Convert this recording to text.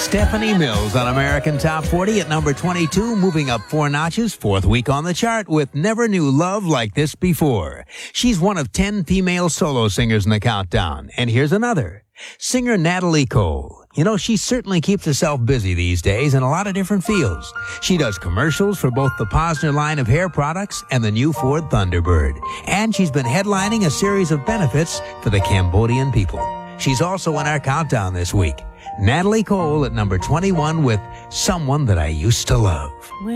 Stephanie Mills on American Top 40 at number 22, moving up 4 notches, 4th week on the chart with Never Knew Love Like This Before. She's one of 10 female solo singers in the countdown. And here's another. Singer Natalie Cole. You know, she certainly keeps herself busy these days in a lot of different fields. She does commercials for both the Posner line of hair products and the new Ford Thunderbird. And she's been headlining a series of benefits for the Cambodian people. She's also in our countdown this week. Natalie Cole at number 21 with Someone That I Used to Love.